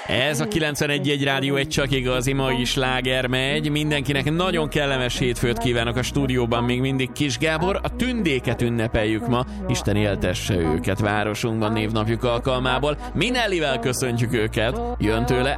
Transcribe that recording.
Ez a 91.1 Rádió egy csak igazi mai sláger megy. Mindenkinek nagyon kellemes hétfőt kívánok a stúdióban, még mindig Kis Gábor. A tündéket ünnepeljük ma, Isten éltesse őket városunkban névnapjuk alkalmából. Minellivel köszöntjük őket. Jön tőle